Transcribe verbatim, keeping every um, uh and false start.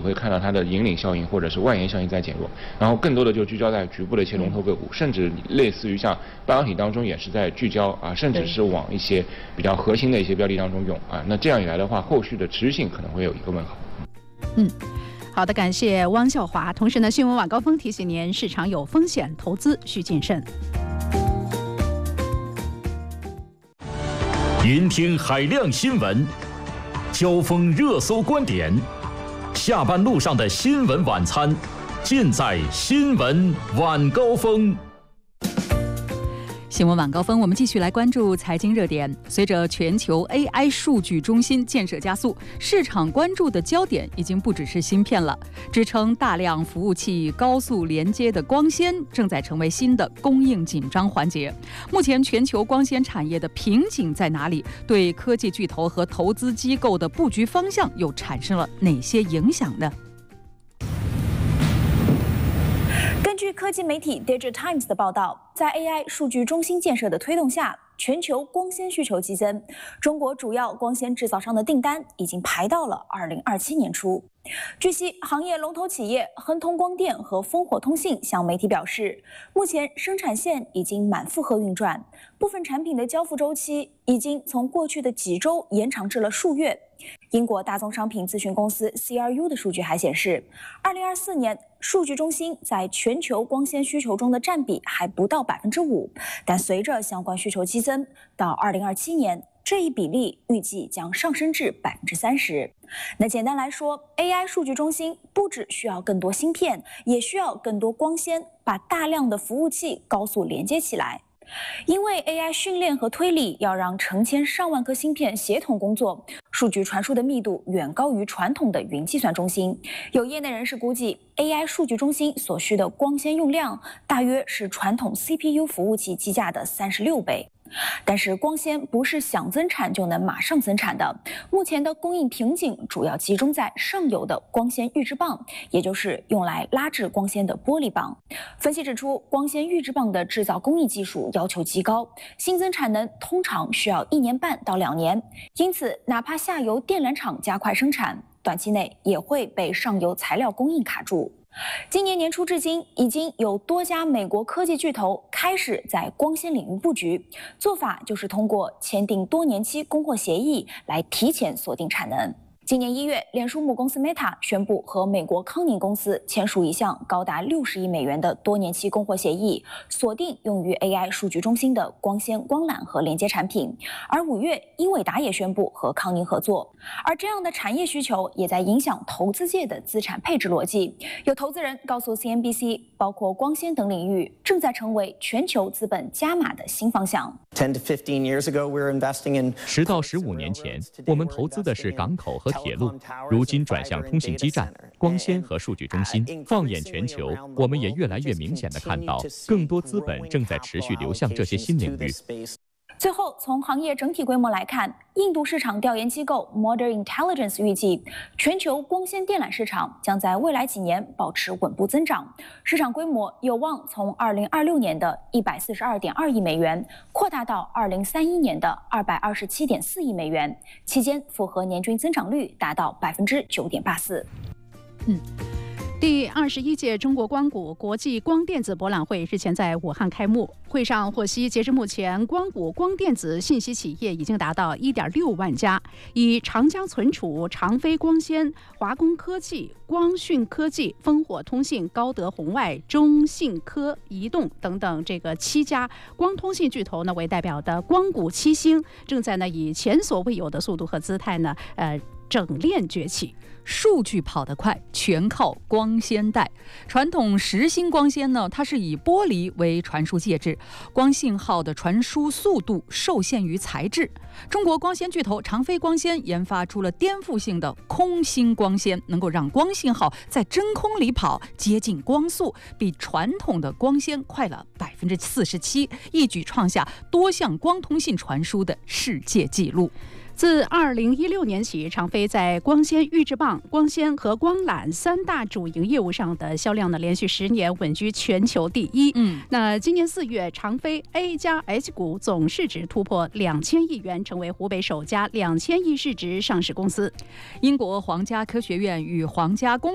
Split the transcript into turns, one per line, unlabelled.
会看到它的引领效应或者是外延效应在减弱，然后更多的就聚焦在局部的一些龙头个股，甚至类似于像半导体当中也是在聚焦啊，甚至是往一些比较核心的一些标的当中用啊。那这样一来的话，后续的持续性可能会有一个问号。
嗯。好的，感谢汪孝华。同时呢，新闻晚高峰提醒您，市场有风险，投资需谨慎。
聆听海量新闻，交锋热搜观点，下班路上的新闻晚餐，尽在新闻晚高峰。
新闻晚高峰，我们继续来关注财经热点。随着全球 A I 数据中心建设加速，市场关注的焦点已经不只是芯片了。支撑大量服务器高速连接的光纤正在成为新的供应紧张环节。目前全球光纤产业的瓶颈在哪里？对科技巨头和投资机构的布局方向又产生了哪些影响呢？
根据科技媒体 Digital Times 的报道，在 A I 数据中心建设的推动下，全球光纤需求激增，中国主要光纤制造商的订单已经排到了二零二七年初。据悉，行业龙头企业亨通光电和烽火通信向媒体表示，目前生产线已经满负荷运转，部分产品的交付周期已经从过去的几周延长至了数月。英国大宗商品咨询公司 C R U 的数据还显示，二零二四年数据中心在全球光纤需求中的占比还不到百分之五，但随着相关需求激增，到二零二七年，这一比例预计将上升至百分之三十。那简单来说 ，A I 数据中心不只需要更多芯片，也需要更多光纤，把大量的服务器高速连接起来。因为 A I 训练和推理要让成千上万颗芯片协同工作，数据传输的密度远高于传统的云计算中心。有业内人士估计 ，A I 数据中心所需的光纤用量大约是传统 C P U 服务器机架的三十六倍。但是光纤不是想增产就能马上增产的，目前的供应瓶颈主要集中在上游的光纤预制棒，也就是用来拉制光纤的玻璃棒。分析指出，光纤预制棒的制造工艺技术要求极高，新增产能通常需要一年半到两年，因此哪怕下游电缆厂加快生产，短期内也会被上游材料供应卡住。今年年初至今，已经有多家美国科技巨头开始在光纤领域布局，做法就是通过签订多年期供货协议来提前锁定产能。今年一月，脸书母公司 Meta 宣布和美国康宁公司签署一项高达六十亿美元的多年期供货协议，锁定用于 A I 数据中心的光纤、光缆和连接产品。而五月，英伟达也宣布和康宁合作。而这样的产业需求也在影响投资界的资产配置逻辑。有投资人告诉 C N B C， 包括光纤等领域正在成为全球资本加码的新方向。
十到十五年前，我们投资的是港口和铁路，如今转向通信基站、光纤和数据中心。放眼全球，我们也越来越明显地看到，更多资本正在持续流向这些新领域。
最后，从行业整体规模来看，印度市场调研机构 Modern Intelligence 预计，全球光纤电缆市场将在未来几年保持稳步增长，市场规模有望从二零二六年的一百四十二点二亿美元扩大到二零三一年的二百二十七点四亿美元，期间复合年均增长率达到百分之九点八四。
嗯。第二十一届中国光谷国际光电子博览会日前在武汉开幕。会上获悉，截至目前，光谷光电子信息企业已经达到 一点六万家，以长江存储、长飞光纤、华工科技、光讯科技、烽火通信、高德红外、中信科、移动等等这个七家光通信巨头呢为代表的光谷七星，正在呢以前所未有的速度和姿态呢，呃。整链崛起，数据跑得快，全靠光纤带。传统实心光纤呢，它是以玻璃为传输介质，光信号的传输速度受限于材质。中国光纤巨头长飞光纤研发出了颠覆性的空心光纤，能够让光信号在真空里跑，接近光速，比传统的光纤快了百分之四十七，一举创下多项光通信传输的世界纪录。自二零一六年起，长飞在光纤预制棒、光纤和光缆三大主营业务上的销量呢，连续十年稳居全球第一。嗯，那今年四月，长飞 A 加 H 股总市值突破两千亿元，成为湖北首家两千亿市值上市公司。英国皇家科学院与皇家工